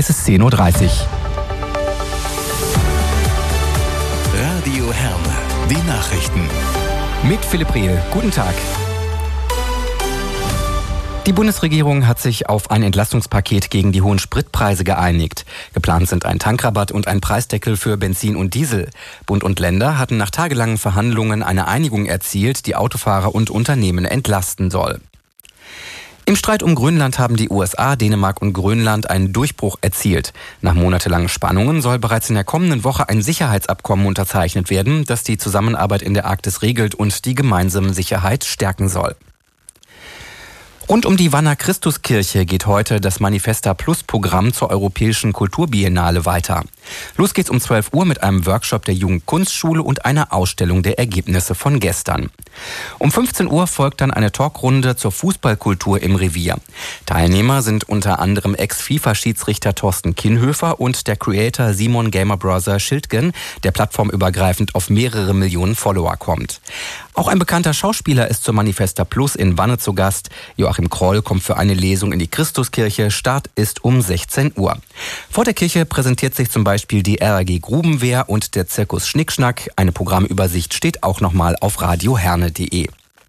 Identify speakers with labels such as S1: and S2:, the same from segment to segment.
S1: Es ist 10:30 Uhr.
S2: Radio Herne, die Nachrichten.
S1: Mit Philipp Rehl. Guten Tag. Die Bundesregierung hat sich auf ein Entlastungspaket gegen die hohen Spritpreise geeinigt. Geplant sind ein Tankrabatt und ein Preisdeckel für Benzin und Diesel. Bund und Länder hatten nach tagelangen Verhandlungen eine Einigung erzielt, die Autofahrer und Unternehmen entlasten soll. Im Streit um Grönland haben die USA, Dänemark und Grönland einen Durchbruch erzielt. Nach monatelangen Spannungen soll bereits in der kommenden Woche ein Sicherheitsabkommen unterzeichnet werden, das die Zusammenarbeit in der Arktis regelt und die gemeinsame Sicherheit stärken soll. Rund um die Wanner Christuskirche geht heute das Manifesta Plus Programm zur Europäischen Kulturbiennale weiter. Los geht's um 12 Uhr mit einem Workshop der Jugendkunstschule und einer Ausstellung der Ergebnisse von gestern. Um 15 Uhr folgt dann eine Talkrunde zur Fußballkultur im Revier. Teilnehmer sind unter anderem Ex-FIFA-Schiedsrichter Thorsten Kinhöfer und der Creator Simon Gamer Brother Schildgen, der plattformübergreifend auf mehrere Millionen Follower kommt. Auch ein bekannter Schauspieler ist zur Manifesta Plus in Wanne zu Gast. Joachim Kroll kommt für eine Lesung in die Christuskirche. Start ist um 16 Uhr. Vor der Kirche präsentiert sich zum Beispiel die RAG Grubenwehr und der Zirkus Schnickschnack. Eine Programmübersicht steht auch nochmal auf radioherne.de.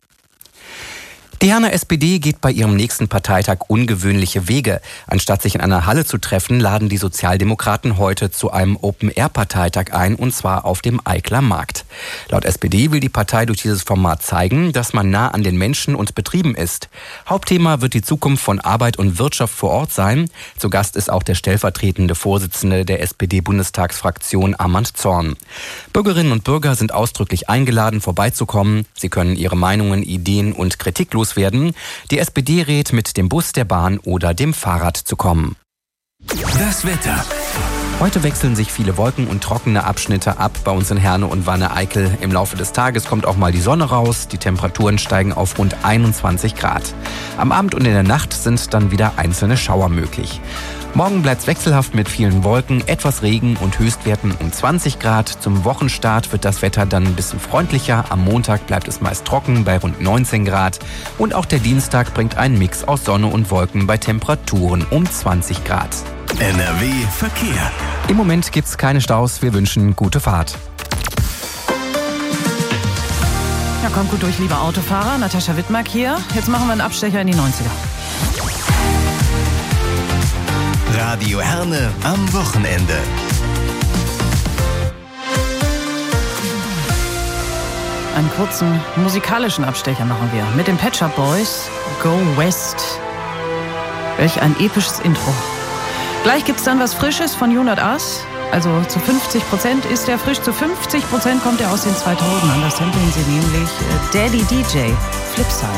S1: Die Herner SPD geht bei ihrem nächsten Parteitag ungewöhnliche Wege. Anstatt sich in einer Halle zu treffen, laden die Sozialdemokraten heute zu einem Open-Air-Parteitag ein, und zwar auf dem Eikler Markt. Laut SPD will die Partei durch dieses Format zeigen, dass man nah an den Menschen und Betrieben ist. Hauptthema wird die Zukunft von Arbeit und Wirtschaft vor Ort sein. Zu Gast ist auch der stellvertretende Vorsitzende der SPD-Bundestagsfraktion Armand Zorn. Bürgerinnen und Bürger sind ausdrücklich eingeladen, vorbeizukommen. Sie können ihre Meinungen, Ideen und Kritik loswerden. Die SPD rät, mit dem Bus, der Bahn oder dem Fahrrad zu kommen.
S2: Das Wetter.
S1: Heute wechseln sich viele Wolken und trockene Abschnitte ab bei uns in Herne und Wanne-Eickel. Im Laufe des Tages kommt auch mal die Sonne raus. Die Temperaturen steigen auf rund 21 Grad. Am Abend und in der Nacht sind dann wieder einzelne Schauer möglich. Morgen bleibt es wechselhaft mit vielen Wolken, etwas Regen und Höchstwerten um 20 Grad. Zum Wochenstart wird das Wetter dann ein bisschen freundlicher. Am Montag bleibt es meist trocken bei rund 19 Grad. Und auch der Dienstag bringt einen Mix aus Sonne und Wolken bei Temperaturen um 20 Grad.
S2: NRW Verkehr.
S1: Im Moment gibt es keine Staus. Wir wünschen gute Fahrt.
S3: Ja, kommt gut durch, liebe Autofahrer. Natascha Wittmark hier. Jetzt machen wir einen Abstecher in die 90er.
S2: Radio Herne am Wochenende.
S3: Einen kurzen musikalischen Abstecher machen wir mit den Pet Shop Boys, Go West. Welch ein episches Intro. Gleich gibt's dann was Frisches von You Not Us. Also zu 50% ist er frisch, zu 50% kommt er aus den 2000ern. Das samplen sie nämlich Daddy DJ, Flipside.